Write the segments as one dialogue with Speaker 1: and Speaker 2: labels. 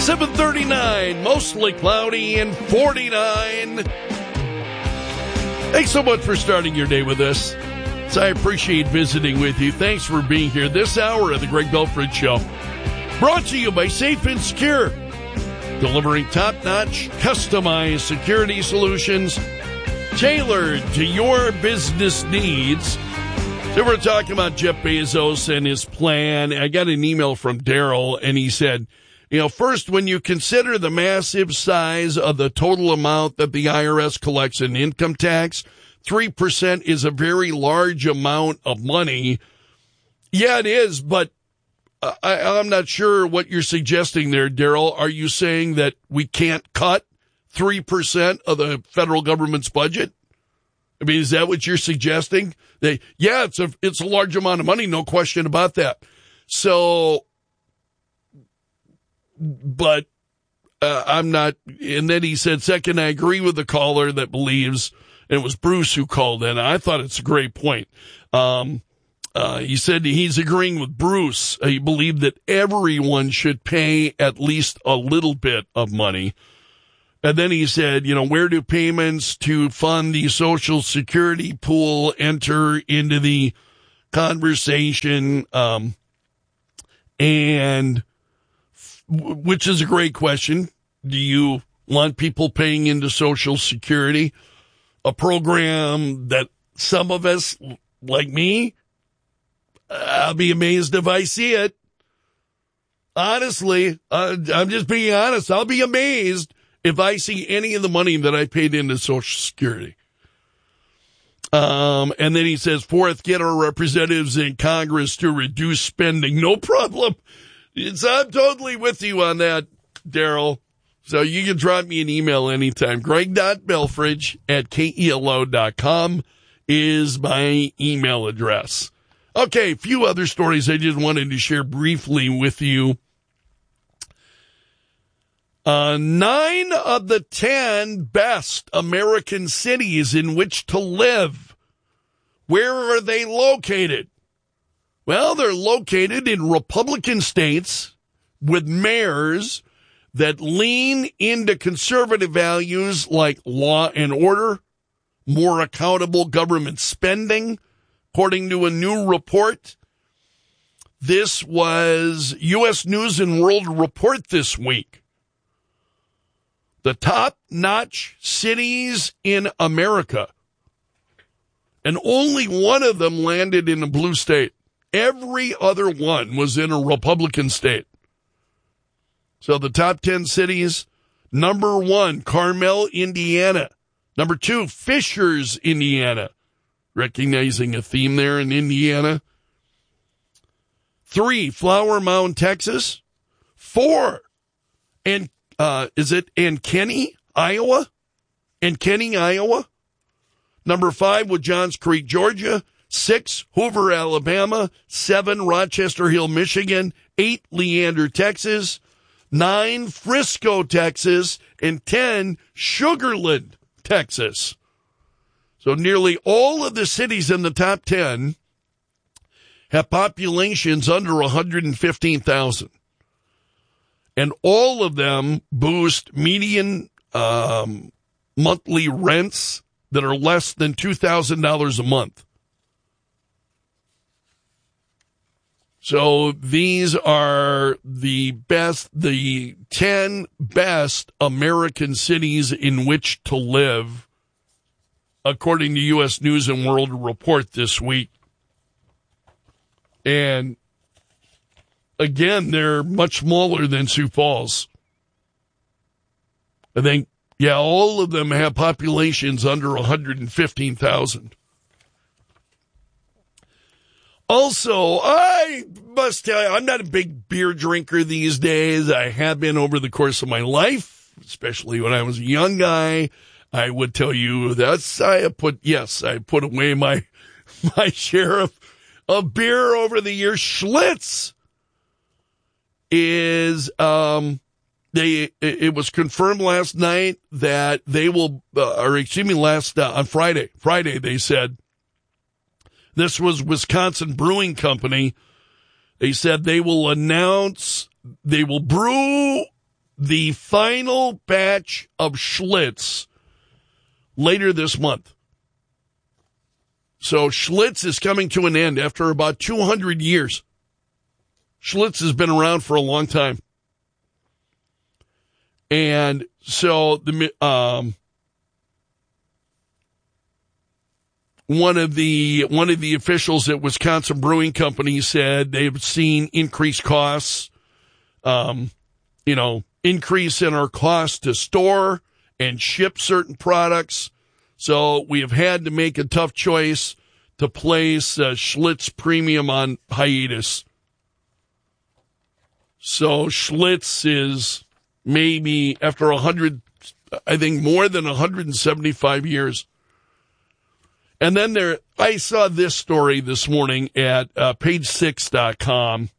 Speaker 1: 7:39, mostly cloudy and 49. Thanks so much for starting your day with us. So I appreciate visiting with you. Thanks for being here this hour of the Greg Belford Show. Brought to you by Safe and Secure, delivering top-notch, customized security solutions tailored to your business needs. So we're talking about Jeff Bezos and his plan. I got an email from Daryl, and he said, first, when you consider the massive size of the total amount that the IRS collects in income tax, 3% is a very large amount of money. Yeah, it is, but I'm not sure what you're suggesting there, Daryl. Are you saying that we can't cut 3% of the federal government's budget? I mean, is that what you're suggesting? It's a large amount of money, no question about that. So, but I'm not. And then he said, second, I agree with the caller that believes, and it was Bruce who called in. I thought it's a great point. He said he's agreeing with Bruce. He believed that everyone should pay at least a little bit of money. And then he said, where do payments to fund the Social Security pool enter into the conversation? And which is a great question. Do you want people paying into Social Security? A program that some of us, like me, I'll be amazed if I see it. Honestly, I'm just being honest. I'll be amazed if I see any of the money that I paid into Social Security. And then he says, fourth, get our representatives in Congress to reduce spending. No problem. I'm totally with you on that, Daryl. So you can drop me an email anytime. Greg.Belfridge@KELO.com is my email address. Okay, a few other stories I just wanted to share briefly with you. 9 of the 10 best American cities in which to live. Where are they located? Well, they're located in Republican states with mayors that lean into conservative values like law and order, more accountable government spending, according to a new report. This was U.S. News and World Report this week. The top-notch cities in America. And only one of them landed in a blue state. Every other one was in a Republican state. So the top 10 cities, number 1, Carmel, Indiana. Number 2, Fishers, Indiana. Recognizing a theme there in Indiana. 3, Flower Mound, Texas. 4, Ankeny, Iowa? Ankeny, Iowa. Number 5 was Johns Creek, Georgia. 6, Hoover, Alabama. 7, Rochester Hill, Michigan. 8, Leander, Texas. 9, Frisco, Texas. And 10, Sugarland, Texas. So nearly all of the cities in the top 10 have populations under 115,000. And all of them boost median monthly rents that are less than $2,000 a month. So these are the 10 best American cities in which to live, according to U.S. News and World Report this week. And again, they're much smaller than Sioux Falls. I think, all of them have populations under 115,000. Also, I must tell you, I'm not a big beer drinker these days. I have been over the course of my life, especially when I was a young guy. I would tell you that I put away my share of beer over the years. Schlitz is it was confirmed last night that they will, on Friday. Friday they said. This was Wisconsin Brewing Company. They said they will brew the final batch of Schlitz later this month. So Schlitz is coming to an end after about 200 years. Schlitz has been around for a long time. And so one of the officials at Wisconsin Brewing Company said they've seen increased costs, increase in our cost to store and ship certain products. So we have had to make a tough choice to place Schlitz Premium on hiatus. So Schlitz is maybe after more than 175 years. And then I saw this story this morning at page6.com.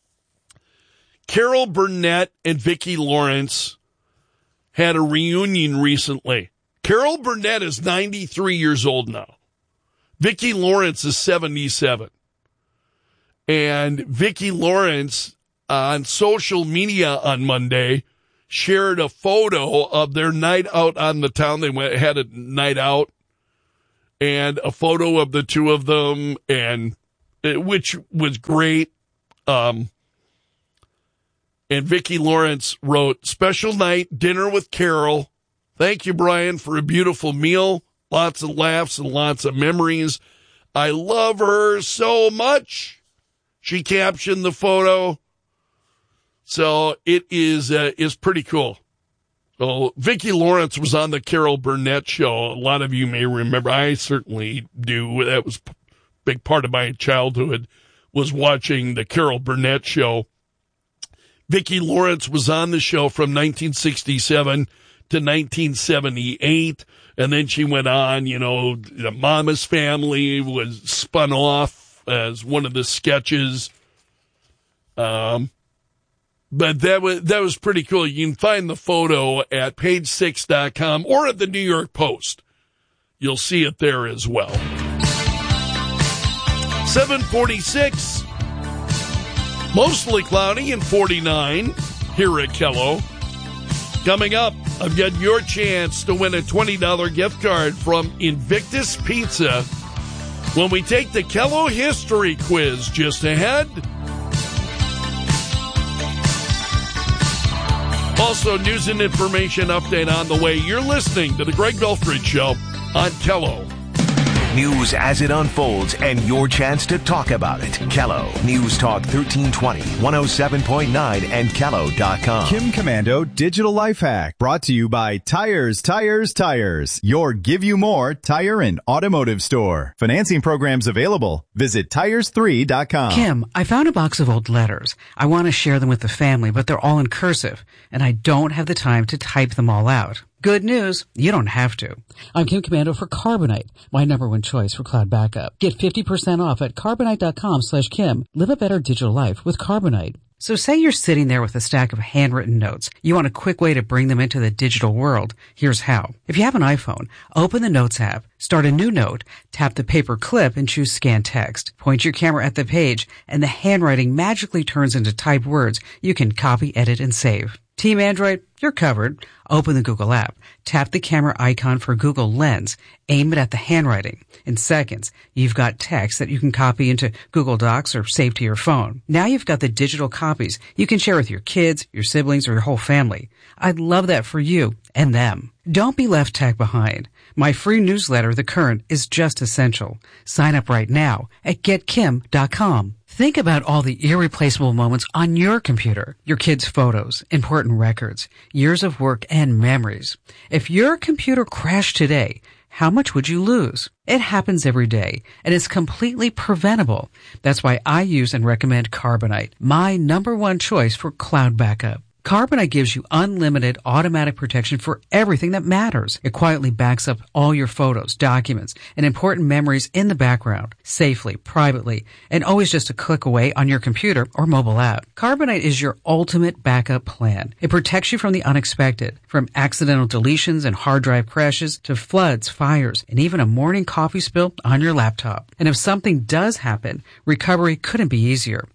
Speaker 1: Carol Burnett and Vicki Lawrence had a reunion recently. Carol Burnett is 93 years old now. Vicki Lawrence is 77. And Vicki Lawrence on social media on Monday shared a photo of their night out on the town. They had a night out. And a photo of the two of them, which was great. And Vicki Lawrence wrote, "Special night, dinner with Carol. Thank you, Brian, for a beautiful meal. Lots of laughs and lots of memories. I love her so much." She captioned the photo. So it is pretty cool. So Vicki Lawrence was on the Carol Burnett show. A lot of you may remember. I certainly do. That was a big part of my childhood, was watching the Carol Burnett show. Vicki Lawrence was on the show from 1967 to 1978. And then she went on, the Mama's Family was spun off as one of the sketches. But that was pretty cool. You can find the photo at page6.com or at the New York Post. You'll see it there as well. 746, mostly cloudy and 49 here at Kello. Coming up, I've got your chance to win a $20 gift card from Invictus Pizza when we take the Kello History Quiz just ahead. Also, news and information update on the way. You're listening to the Greg Belfridge Show on Kello.
Speaker 2: News as it unfolds and your chance to talk about it. Kello News Talk 1320, 107.9 and Kello.com.
Speaker 3: Kim Commando Digital Life Hack, brought to you by Tires, your Give You More tire and automotive store. Financing programs available. Visit tires3.com.
Speaker 4: Kim, I found a box of old letters. I want to share them with the family, but they're all in cursive, and I don't have the time to type them all out. Good news, you don't have to. I'm Kim Commando for Carbonite, my number one choice for cloud backup. Get 50% off at Carbonite.com/Kim. Live a better digital life with Carbonite. So say you're sitting there with a stack of handwritten notes. You want a quick way to bring them into the digital world. Here's how. If you have an iPhone, open the Notes app, start a new note, tap the paper clip and choose Scan Text. Point your camera at the page and the handwriting magically turns into typed words you can copy, edit, and save. Team Android, you're covered. Open the Google app. Tap the camera icon for Google Lens. Aim it at the handwriting. In seconds, you've got text that you can copy into Google Docs or save to your phone. Now you've got the digital copies you can share with your kids, your siblings, or your whole family. I'd love that for you and them. Don't be left tag behind. My free newsletter, The Current, is just essential. Sign up right now at getkim.com. Think about all the irreplaceable moments on your computer, your kids' photos, important records, years of work, and memories. If your computer crashed today, how much would you lose? It happens every day, and it's completely preventable. That's why I use and recommend Carbonite, my number one choice for cloud backup. Carbonite gives you unlimited automatic protection for everything that matters. It quietly backs up all your photos, documents, and important memories in the background, safely, privately, and always just a click away on your computer or mobile app. Carbonite is your ultimate backup plan. It protects you from the unexpected, from accidental deletions and hard drive crashes to floods, fires, and even a morning coffee spill on your laptop. And if something does happen, recovery couldn't be easier.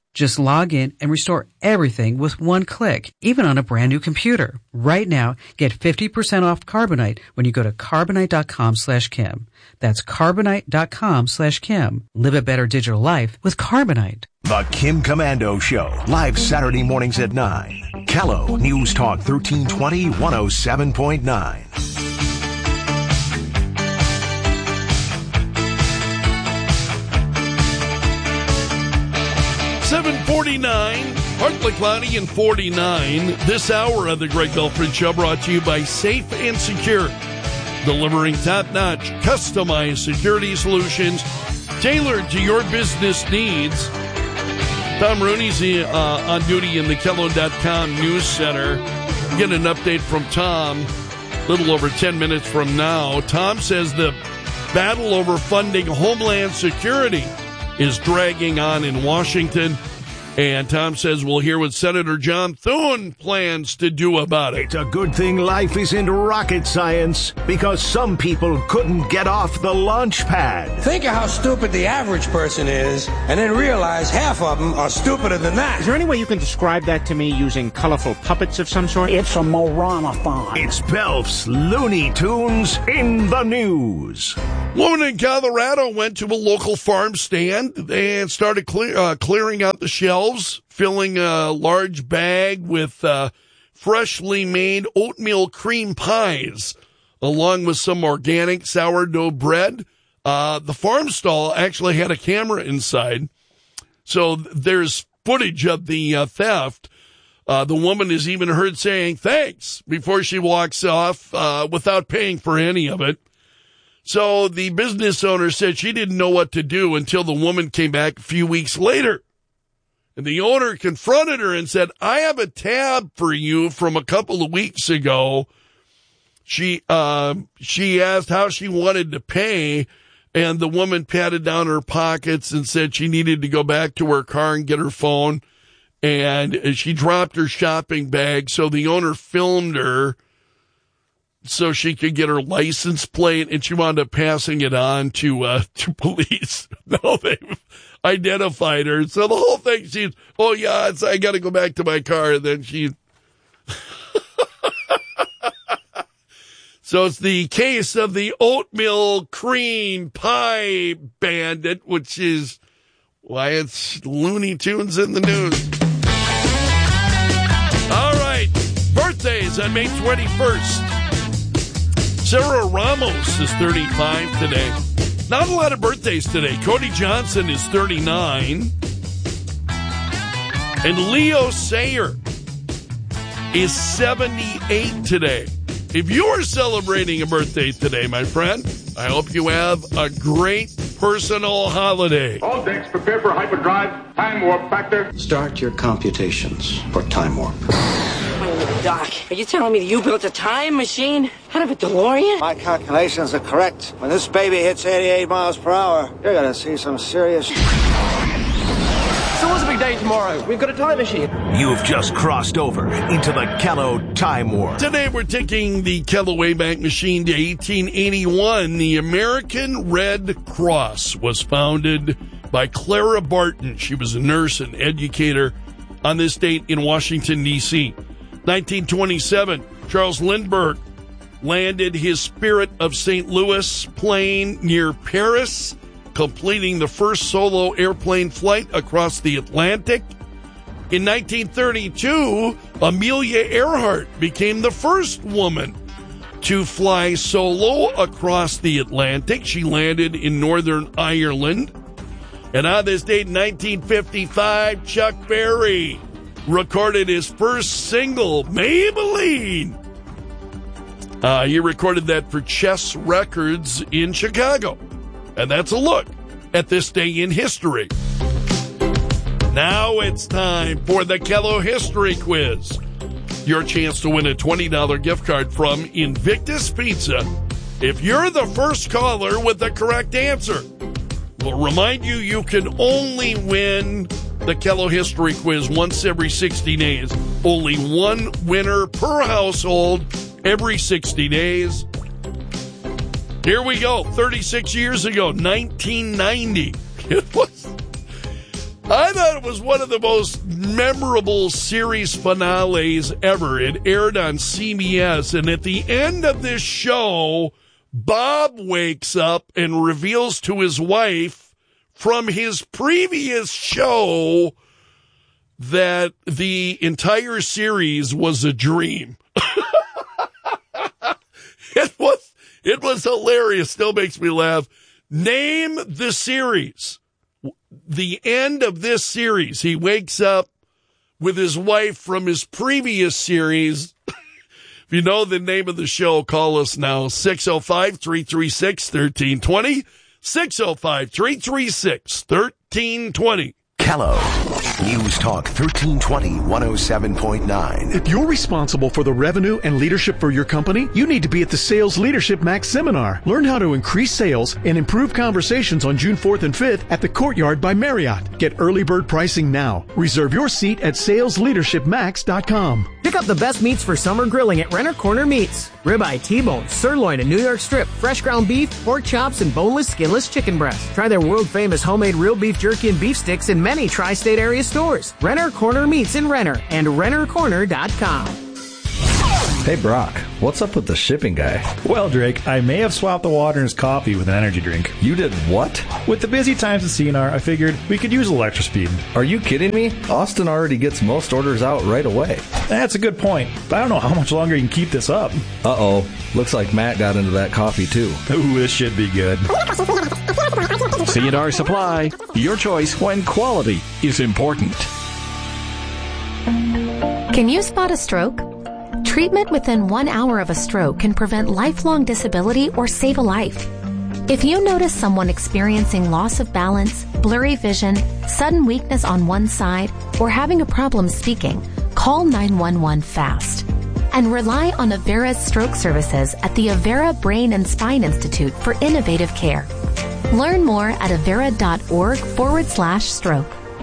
Speaker 4: Just log in and restore everything with one click, even on a brand new computer. Right now, get 50% off Carbonite when you go to Carbonite.com/Kim. That's Carbonite.com/Kim. Live a better digital life with Carbonite.
Speaker 2: The Kim Komando Show, live Saturday mornings at 9. Callow News Talk 1320, 107.9.
Speaker 1: 7:49, partly cloudy and 49. This hour of the Greg Belford Show brought to you by Safe and Secure, delivering top-notch, customized security solutions tailored to your business needs. Tom Rooney's on duty in the Kello.com News Center. Get an update from Tom a little over 10 minutes from now. Tom says the battle over funding Homeland Security is dragging on in Washington. And Tom says we'll hear what Senator John Thune plans to do about it.
Speaker 2: It's a good thing life isn't rocket science, because some people couldn't get off the launch pad.
Speaker 5: Think of how stupid the average person is, and then realize half of them are stupider than that.
Speaker 6: Is there any way you can describe that to me using colorful puppets of some sort?
Speaker 7: It's a Morana-thon.
Speaker 2: It's Belf's Looney Tunes in the news.
Speaker 1: Woman in Colorado went to a local farm stand and started clearing out the shelves, filling a large bag with freshly made oatmeal cream pies, along with some organic sourdough bread. The farm stall actually had a camera inside, so there's footage of the theft. The woman is even heard saying thanks before she walks off without paying for any of it. So the business owner said she didn't know what to do until the woman came back a few weeks later. And the owner confronted her and said, I have a tab for you from a couple of weeks ago. She asked how she wanted to pay, and the woman patted down her pockets and said she needed to go back to her car and get her phone. And she dropped her shopping bag, so the owner filmed her so she could get her license plate, and she wound up passing it on to police. No, they identified her. So the whole thing, she's, oh yeah, I got to go back to my car. And then she, so it's the case of the oatmeal cream pie bandit, which is why it's Looney Tunes in the news. All right, birthdays on May 21st. Sarah Ramos is 35 today. Not a lot of birthdays today. Cody Johnson is 39. And Leo Sayer is 78 today. If you are celebrating a birthday today, my friend, I hope you have a great personal holiday.
Speaker 8: All decks prepare for hyperdrive. Time warp factor.
Speaker 5: Start your computations for time warp.
Speaker 9: Wait a minute, Doc. Are you telling me that you built a time machine out of a DeLorean?
Speaker 10: My calculations are correct. When this baby hits 88 miles per hour, you're going to see some serious...
Speaker 9: So what's the big day tomorrow? We've got a time machine.
Speaker 2: You've just crossed over into the Kello Time Warp.
Speaker 1: Today we're taking the Kello Wayback Machine to 1881. The American Red Cross was founded by Clara Barton. She was a nurse and educator on this date in Washington, D.C. 1927, Charles Lindbergh landed his Spirit of St. Louis plane near Paris, completing the first solo airplane flight across the Atlantic. In 1932, Amelia Earhart became the first woman to fly solo across the Atlantic. She landed in Northern Ireland. And on this date in 1955, Chuck Berry recorded his first single, Maybelline. He recorded that for Chess Records in Chicago. And that's a look at this day in history. Now it's time for the Kello History Quiz. Your chance to win a $20 gift card from Invictus Pizza if you're the first caller with the correct answer. We'll remind you, you can only win the Kello History Quiz once every 60 days. Only one winner per household every 60 days. Here we go. 36 years ago, 1990. I thought it was one of the most memorable series finales ever. It aired on CBS, and at the end of this show, Bob wakes up and reveals to his wife from his previous show that the entire series was a dream. It was hilarious. Still makes me laugh. Name the series. The end of this series, he wakes up with his wife from his previous series. If you know the name of the show, call us now. 605-336-1320. 605-336-1320.
Speaker 2: Kello. News Talk 1320, 107.9.
Speaker 7: If you're responsible for the revenue and leadership for your company, you need to be at the Sales Leadership Max Seminar. Learn how to increase sales and improve conversations on June 4th and 5th at the Courtyard by Marriott. Get early bird pricing now. Reserve your seat at salesleadershipmax.com.
Speaker 11: Pick up the best meats for summer grilling at Renner Corner Meats. Ribeye, T-bone, sirloin, and New York strip, fresh ground beef, pork chops, and boneless, skinless chicken breast. Try their world-famous homemade real beef jerky and beef sticks in many tri-state area stores. Renner Corner Meats in Renner and rennercorner.com.
Speaker 12: Hey Brock, what's up with the shipping guy?
Speaker 13: Well, Drake, I may have swapped the water in his coffee with an energy drink.
Speaker 12: You did what?
Speaker 13: With the busy times at CNR, I figured we could use a little extra speed.
Speaker 12: Are you kidding me? Austin already gets most orders out right away.
Speaker 13: That's a good point, but I don't know how much longer you can keep this up.
Speaker 12: Uh-oh, looks like Matt got into that coffee too.
Speaker 13: Ooh, this should be good.
Speaker 14: CNR Supply, your choice when quality is important.
Speaker 15: Can you spot a stroke? Treatment within 1 hour of a stroke can prevent lifelong disability or save a life. If you notice someone experiencing loss of balance, blurry vision, sudden weakness on one side, or having a problem speaking, call 911 fast. And rely on Avera's stroke services at the Avera Brain and Spine Institute for innovative care. Learn more at avera.org/stroke.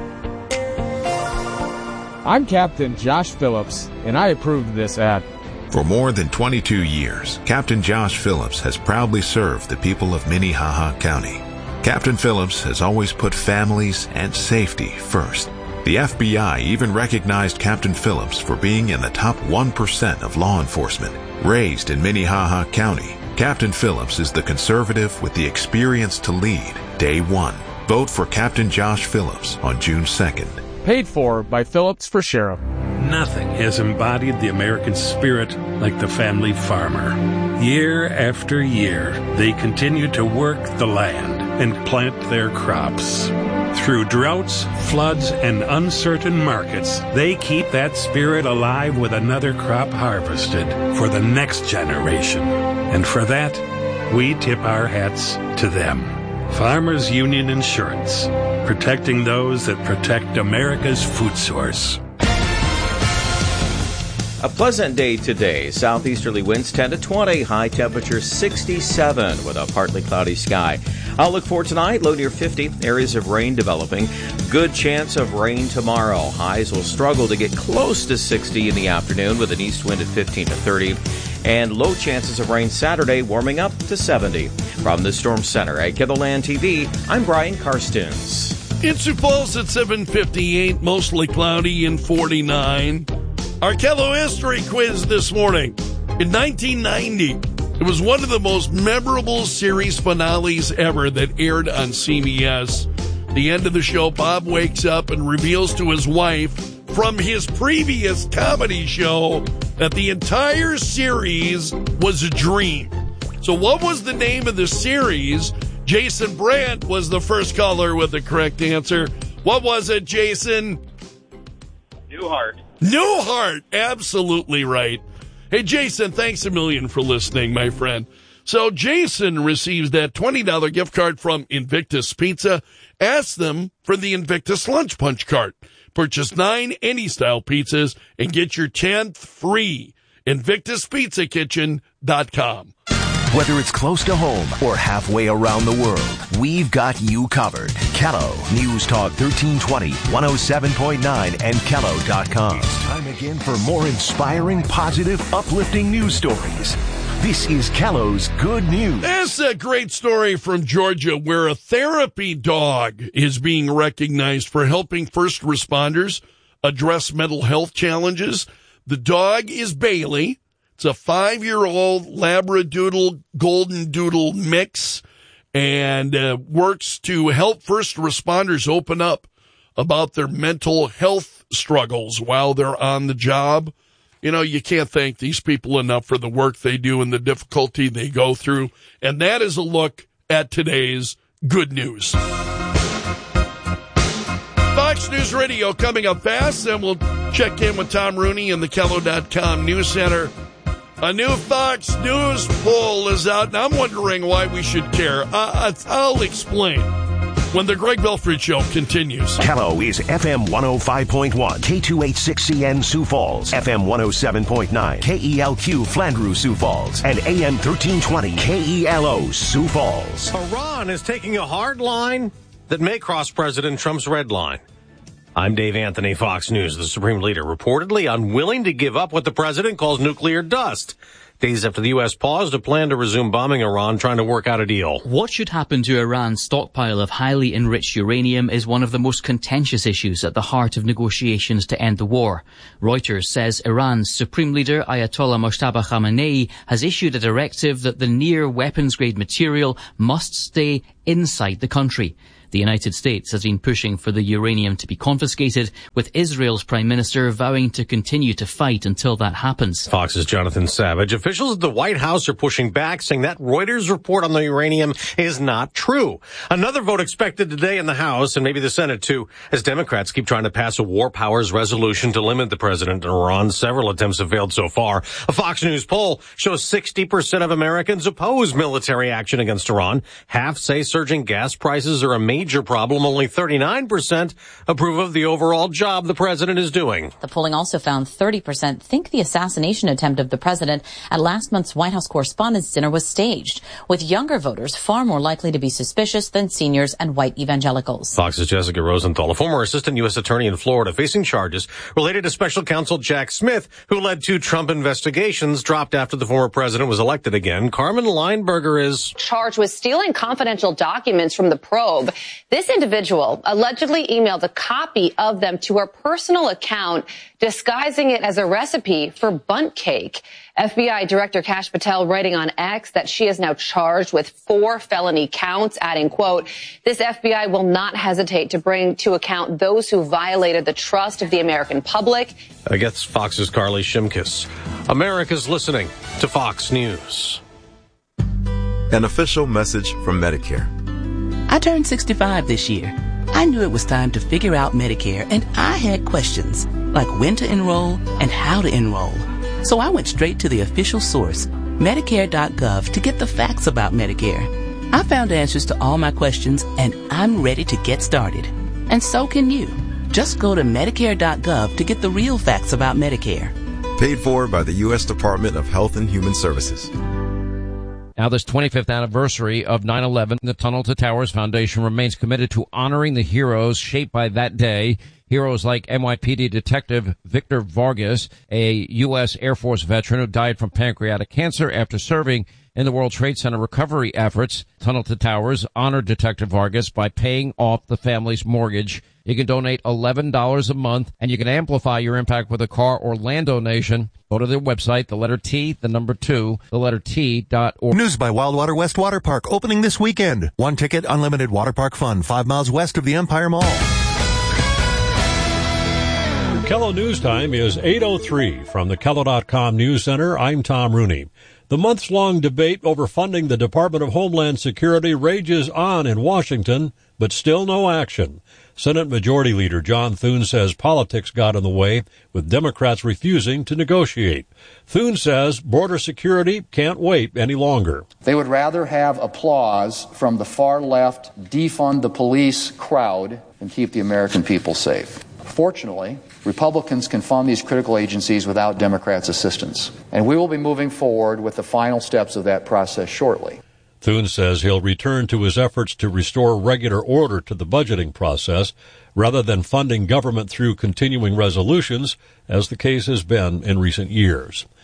Speaker 16: I'm Captain Josh Phillips, and I approve this ad.
Speaker 17: For more than 22 years, Captain Josh Phillips has proudly served the people of Minnehaha County. Captain Phillips has always put families and safety first. The FBI even recognized Captain Phillips for being in the top 1% of law enforcement. Raised in Minnehaha County, Captain Phillips is the conservative with the experience to lead day one. Vote for Captain Josh Phillips on June 2nd.
Speaker 16: Paid for by Phillips for Sheriff.
Speaker 18: Nothing has embodied the American spirit like the family farmer. Year after year, they continue to work the land and plant their crops. Through droughts, floods, and uncertain markets, they keep that spirit alive with another crop harvested for the next generation. And for that, we tip our hats to them. Farmers Union Insurance, protecting those that protect America's food source.
Speaker 19: A pleasant day today. Southeasterly winds 10 to 20, high temperature 67 with a partly cloudy sky. Outlook for tonight, low near 50, areas of rain developing. Good chance of rain tomorrow. Highs will struggle to get close to 60 in the afternoon with an east wind at 15 to 30. And low chances of rain Saturday, warming up to 70. From the Storm Center at KELOLAND TV, I'm Brian Karstens.
Speaker 1: In Sioux Falls at 7:58, mostly cloudy and 49. Our Kello History quiz this morning. In 1990, it was one of the most memorable series finales ever that aired on CBS. The end of the show, Bob wakes up and reveals to his wife from his previous comedy show that the entire series was a dream. So what was the name of the series? Jason Brandt was the first caller with the correct answer. What was it, Jason?
Speaker 20: Newhart.
Speaker 1: Newhart, absolutely right. Hey, Jason, thanks a million for listening, my friend. So Jason receives that $20 gift card from Invictus Pizza. Ask them for the Invictus Lunch Punch cart. Purchase 9 any-style pizzas and get your 10th free. InvictusPizzaKitchen.com.
Speaker 2: Whether it's close to home or halfway around the world, we've got you covered. Kello, News Talk 1320, 107.9, and Kello.com. It's time again for more inspiring, positive, uplifting news stories. This is Kello's Good News.
Speaker 1: This is a great story from Georgia where a therapy dog is being recognized for helping first responders address mental health challenges. The dog is Bailey. It's a 5-year-old Labradoodle Golden Doodle mix and works to help first responders open up about their mental health struggles while they're on the job. You know, you can't thank these people enough for the work they do and the difficulty they go through. And that is a look at today's good news. Fox News Radio coming up fast, and we'll check in with Tom Rooney in the Kello.com News Center. A new Fox News poll is out, and I'm wondering why we should care. I'll explain when the Greg Belfry Show continues.
Speaker 2: Kello is FM 105.1, K286CN Sioux Falls, FM 107.9, KELQ Flandreau Sioux Falls, and AM 1320 KELO Sioux Falls.
Speaker 21: Iran is taking a hard line that may cross President Trump's red line. I'm Dave Anthony, Fox News. The Supreme Leader reportedly unwilling to give up what the president calls nuclear dust. Days after the U.S. paused a plan to resume bombing Iran, trying to work out a deal.
Speaker 22: What should happen to Iran's stockpile of highly enriched uranium is one of the most contentious issues at the heart of negotiations to end the war. Reuters says Iran's Supreme Leader Ayatollah Mojtaba Khamenei has issued a directive that the near weapons-grade material must stay inside the country. The United States has been pushing for the uranium to be confiscated, with Israel's Prime Minister vowing to continue to fight until that happens.
Speaker 21: Fox's Jonathan Savage. Officials at the White House are pushing back, saying that Reuters report on the uranium is not true. Another vote expected today in the House, and maybe the Senate too, as Democrats keep trying to pass a war powers resolution to limit the president in Iran. Several attempts have failed so far. A Fox News poll shows 60% of Americans oppose military action against Iran. Half say surging gas prices are a major problem. Only 39% approve of the overall job the president is doing.
Speaker 23: The polling also found 30% think the assassination attempt of the president at last month's White House Correspondents' Dinner was staged, with younger voters far more likely to be suspicious than seniors and white evangelicals.
Speaker 21: Fox's Jessica Rosenthal, a former assistant U.S. attorney in Florida, facing charges related to special counsel Jack Smith, who led 2 Trump investigations, dropped after the former president was elected again. Carmen Leinberger is
Speaker 24: charged with stealing confidential documents from the probe. This individual allegedly emailed a copy of them to her personal account, disguising it as a recipe for bundt cake. FBI Director Kash Patel writing on X that she is now charged with 4 felony counts, adding, quote, "This FBI will not hesitate to bring to account those who violated the trust of the American public."
Speaker 21: I guess Fox's Carly Shimkus. America's listening to Fox News.
Speaker 25: An official message from Medicare.
Speaker 26: I turned 65 this year. I knew it was time to figure out Medicare, and I had questions, like when to enroll and how to enroll. So I went straight to the official source, Medicare.gov, to get the facts about Medicare. I found answers to all my questions, and I'm ready to get started. And so can you. Just go to Medicare.gov to get the real facts about Medicare.
Speaker 25: Paid for by the U.S. Department of Health and Human Services.
Speaker 27: Now, this 25th anniversary of 9/11, the Tunnel to Towers Foundation remains committed to honoring the heroes shaped by that day. Heroes like NYPD Detective Victor Vargas, a U.S. Air Force veteran who died from pancreatic cancer after serving in the World Trade Center recovery efforts. Tunnel to Towers honored Detective Vargas by paying off the family's mortgage. You can donate $11 a month, and you can amplify your impact with a car or land donation. Go to their website, the letter T, the number 2, the letter T.org.
Speaker 28: News by Wildwater West Water Park, opening this weekend. 1 ticket, unlimited water park fun, 5 miles west of the Empire Mall.
Speaker 29: Kello News Time is 8:03 from the Kello.com News Center. I'm Tom Rooney. The months-long debate over funding the Department of Homeland Security rages on in Washington, but still no action. Senate Majority Leader John Thune says politics got in the way, with Democrats refusing to negotiate. Thune says border security can't wait any longer.
Speaker 30: They would rather have applause from the far-left defund the police crowd than keep the American people safe. Fortunately, Republicans can fund these critical agencies without Democrats' assistance, and we will be moving forward with the final steps of that process shortly.
Speaker 29: Thune says he'll return to his efforts to restore regular order to the budgeting process rather than funding government through continuing resolutions, as the case has been in recent years.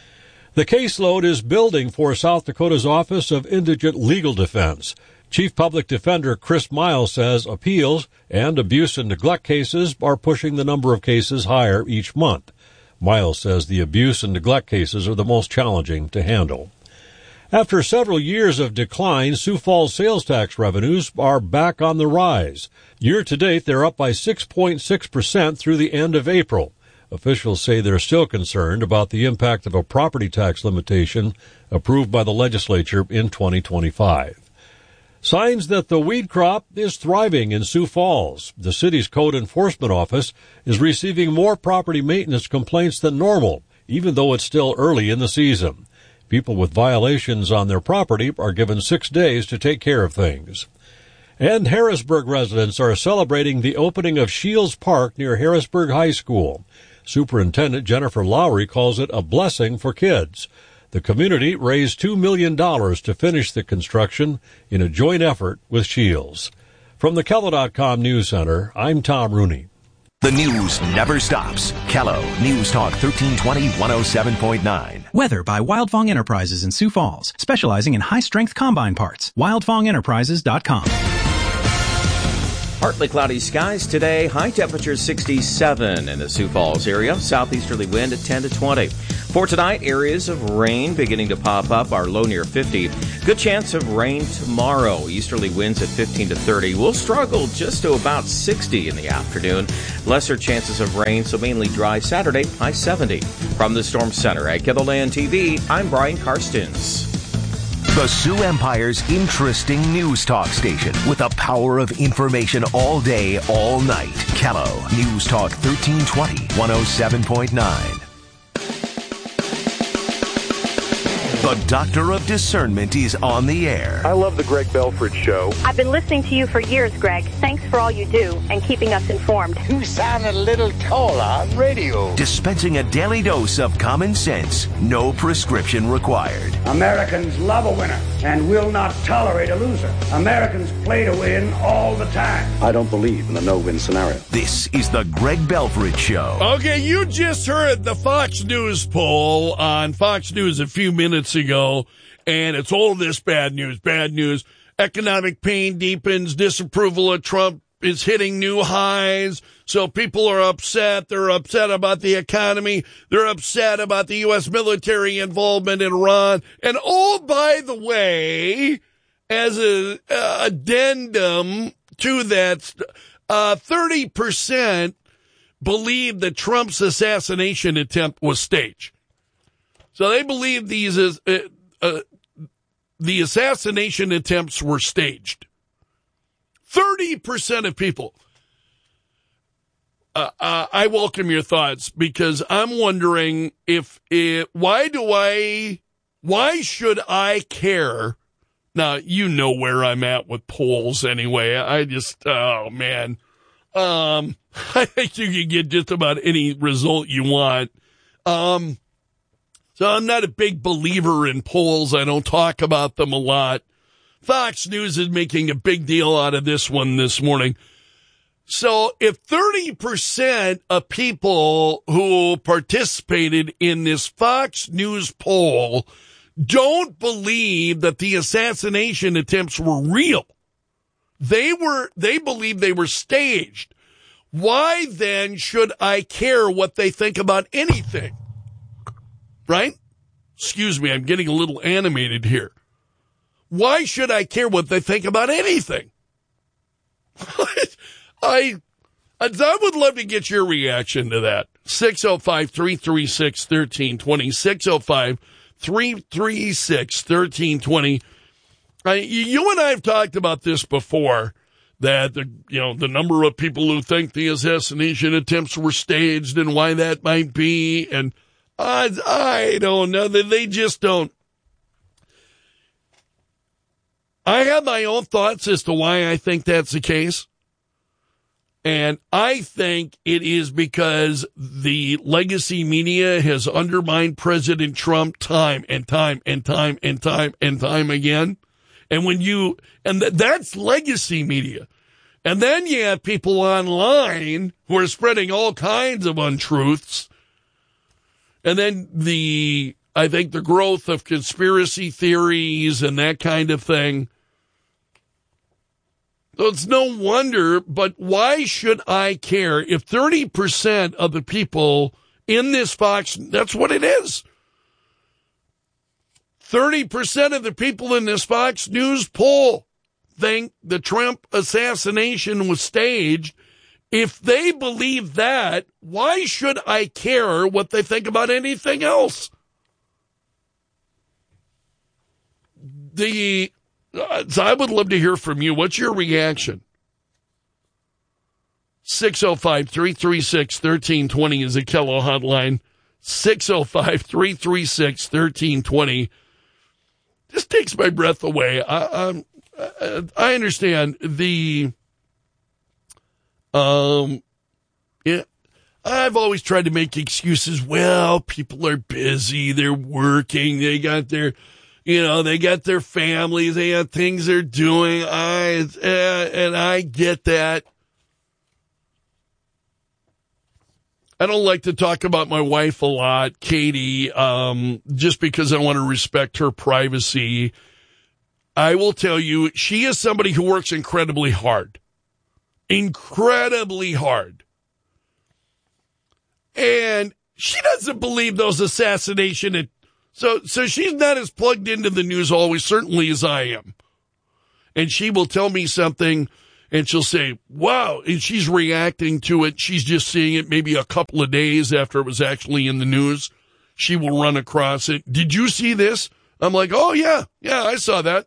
Speaker 29: The caseload is building for South Dakota's Office of Indigent Legal Defense. Chief Public Defender Chris Miles says appeals and abuse and neglect cases are pushing the number of cases higher each month. Miles says the abuse and neglect cases are the most challenging to handle. After several years of decline, Sioux Falls sales tax revenues are back on the rise. Year to date, they're up by 6.6% through the end of April. Officials say they're still concerned about the impact of a property tax limitation approved by the legislature in 2025. Signs that the weed crop is thriving in Sioux Falls. The city's code enforcement office is receiving more property maintenance complaints than normal, even though it's still early in the season. People with violations on their property are given 6 days to take care of things. And Harrisburg residents are celebrating the opening of Shields Park near Harrisburg High School. Superintendent Jennifer Lowry calls it a blessing for kids. The community raised $2 million to finish the construction in a joint effort with Shields. From the Kello.com News Center, I'm Tom Rooney.
Speaker 2: The news never stops. Kello News Talk 1320 107.9.
Speaker 3: Weather by Wildfong Enterprises in Sioux Falls, specializing in high-strength combine parts. WildfongEnterprises.com.
Speaker 19: Partly cloudy skies today. High temperature 67 in the Sioux Falls area. Southeasterly wind at 10 to 20. For tonight, areas of rain beginning to pop up. Our low near 50. Good chance of rain tomorrow. Easterly winds at 15 to 30. We'll struggle just to about 60 in the afternoon. Lesser chances of rain, so mainly dry Saturday. High 70. From the Storm Center at KELOLAND TV, I'm Brian Karstens.
Speaker 2: The Sioux Empire's interesting news talk station with the power of information all day, all night. Kello News Talk 1320 107.9. The Doctor of Discernment is on the air.
Speaker 4: I love the Greg Belford Show.
Speaker 5: I've been listening to you for years, Greg. Thanks for all you do and keeping us informed.
Speaker 6: You sound a little taller on radio.
Speaker 2: Dispensing a daily dose of common sense, no prescription required.
Speaker 7: Americans love a winner and will not tolerate a loser. Americans play to win all the time.
Speaker 4: I don't believe in the no-win scenario.
Speaker 2: This is the Greg Belford Show.
Speaker 1: Okay, you just heard the Fox News poll on Fox News a few minutes ago, and it's all this bad news. Economic pain deepens, disapproval of Trump is hitting new highs, so people are upset. They're upset about the economy. They're upset about the U.S. military involvement in Iran. And oh, by the way, as an addendum to that, 30% believe that Trump's assassination attempt was staged. So they believe the assassination attempts were staged. 30% of people. I welcome your thoughts because I'm wondering why should I care? Now, you know where I'm at with polls anyway. I think you can get just about any result you want. So I'm not a big believer in polls. I don't talk about them a lot. Fox News is making a big deal out of this one this morning. So if 30% of people who participated in this Fox News poll don't believe that the assassination attempts were real, they believe they were staged, why then should I care what they think about anything? Right? Excuse me, I'm getting a little animated here. Why should I care what they think about anything? I would love to get your reaction to that. 605-336-1320. 605-336-1320. You and I have talked about this before, that the number of people who think the assassination attempts were staged and why that might be, and I don't know, that they just don't. I have my own thoughts as to why I think that's the case. And I think it is because the legacy media has undermined President Trump time and time again. And that's legacy media. And then you have people online who are spreading all kinds of untruths. And then the I think the growth of conspiracy theories and that kind of thing. So it's no wonder, but why should I care if 30% of the people in this Fox, that's what it is. 30% of the people in this Fox News poll think the Trump assassination was staged. If they believe that, why should I care what they think about anything else? So I would love to hear from you. What's your reaction? 605-336-1320 is a Kello hotline. 605-336-1320. This takes my breath away. I understand the, yeah, I've always tried to make excuses. Well, people are busy. They're working. They got their, they got their families. They have things they're doing. And I get that. I don't like to talk about my wife a lot, Katie, just because I want to respect her privacy. I will tell you, she is somebody who works incredibly hard. Incredibly hard. And she doesn't believe those assassination. So she's not as plugged into the news always, certainly as I am. And she will tell me something, and she'll say, wow, and she's reacting to it. She's just seeing it maybe a couple of days after it was actually in the news. She will run across it. Did you see this? I'm like, oh, yeah, I saw that.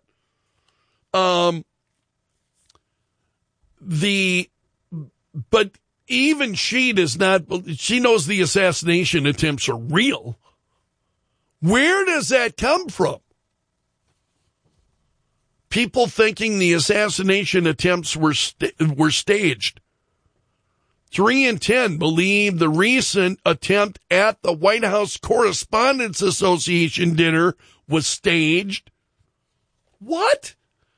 Speaker 1: But even she does not, she knows the assassination attempts are real. Where does that come from? People thinking the assassination attempts were staged. 3 in 10 believe the recent attempt at the White House Correspondents Association dinner was staged. What?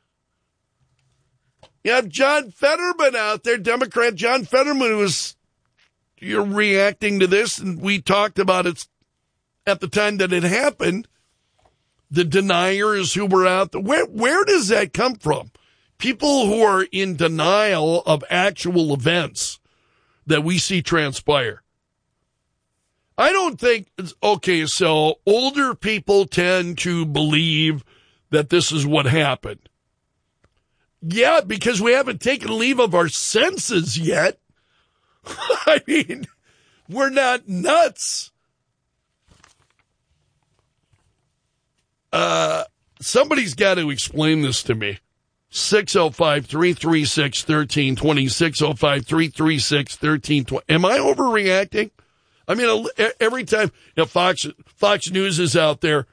Speaker 1: You have John Fetterman out there, Democrat John Fetterman, you're reacting to this, and we talked about it at the time that it happened. The deniers who were out there. Where does that come from? People who are in denial of actual events that we see transpire. I don't think, okay, so older people tend to believe that this is what happened. Yeah, because we haven't taken leave of our senses yet. I mean, we're not nuts. Somebody's got to explain this to me. 605-336-1320, 605-336-1320. Am I overreacting? I mean, every time Fox News is out there,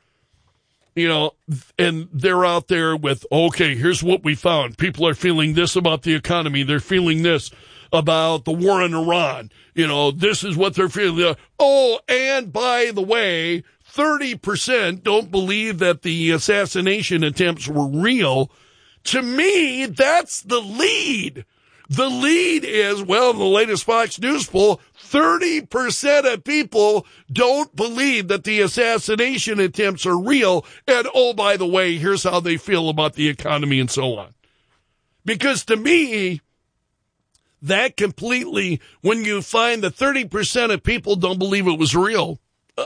Speaker 1: and they're out there with, okay, here's what we found. People are feeling this about the economy. They're feeling this about the war in Iran. This is what they're feeling. Oh, and by the way, 30% don't believe that the assassination attempts were real. To me, that's the lead. The lead is, well, the latest Fox News poll, 30% of people don't believe that the assassination attempts are real. And, oh, by the way, here's how they feel about the economy and so on. Because to me, that completely, when you find that 30% of people don't believe it was real,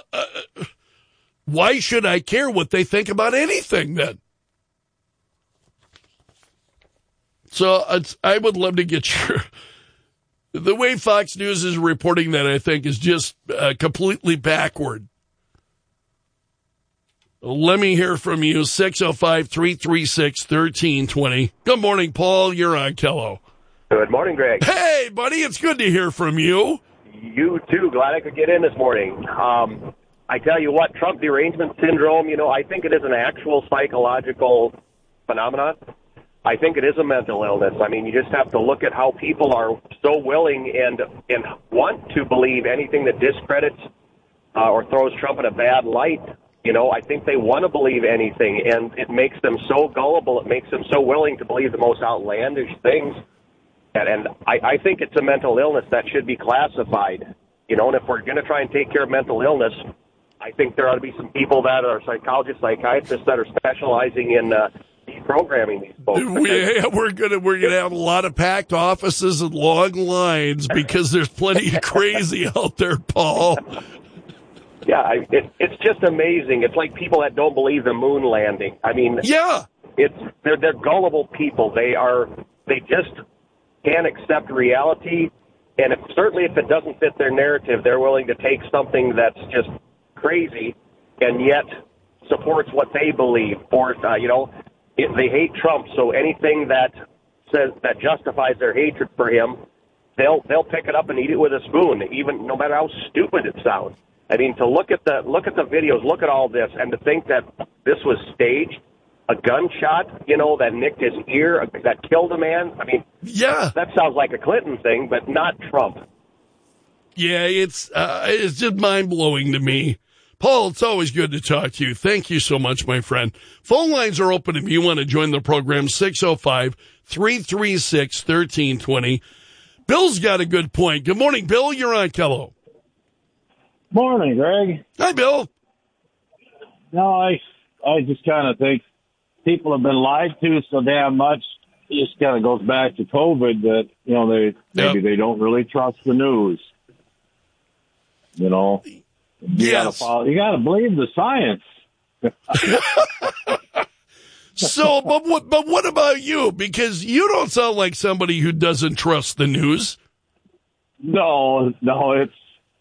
Speaker 1: why should I care what they think about anything then? So I would love to get the way Fox News is reporting that, I think, is just completely backward. Let me hear from you, 605-336-1320. Good morning, Paul. You're on Kello.
Speaker 8: Good morning, Greg.
Speaker 1: Hey, buddy. It's good to hear from you.
Speaker 8: You too. Glad I could get in this morning. I tell you what, Trump derangement syndrome, I think it is an actual psychological phenomenon. I think it is a mental illness. I mean, you just have to look at how people are so willing and want to believe anything that discredits or throws Trump in a bad light. I think they want to believe anything, and it makes them so gullible. It makes them so willing to believe the most outlandish things. And I think it's a mental illness that should be classified. And if we're going to try and take care of mental illness, I think there ought to be some people that are psychologists, psychiatrists that are specializing in deprogramming these folks.
Speaker 1: We're gonna have a lot of packed offices and long lines because there's plenty of crazy out there, Paul.
Speaker 8: Yeah, it's just amazing. It's like people that don't believe the moon landing. I mean,
Speaker 1: yeah,
Speaker 8: they're gullible people. They just can't accept reality, and certainly if it doesn't fit their narrative, they're willing to take something that's just crazy and yet supports what they believe. Or they hate Trump, so anything that says that justifies their hatred for him, they'll pick it up and eat it with a spoon, even no matter how stupid it sounds. I mean, to look at the videos, look at all this, and to think that this was staged, a gunshot, that nicked his ear, that killed a man. I mean,
Speaker 1: yeah,
Speaker 8: that sounds like a Clinton thing, but not Trump.
Speaker 1: Yeah, it's just mind blowing to me. Paul, it's always good to talk to you. Thank you so much, my friend. Phone lines are open if you want to join the program, 605-336-1320. Bill's got a good point. Good morning, Bill. You're on Kello.
Speaker 9: Morning, Greg.
Speaker 1: Hi, Bill.
Speaker 9: No, I just kind of think people have been lied to so damn much. It just kind of goes back to COVID that, they don't really trust the news. You got to believe the science.
Speaker 1: So, but what about you? Because you don't sound like somebody who doesn't trust the news.
Speaker 9: No,